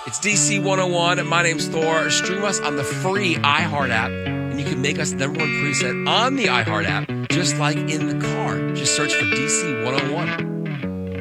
It's DC 101. My name's Thor. Stream us on the free iHeart app, and you can make us number one preset on the iHeart app, just like in the car. Just search for DC 101.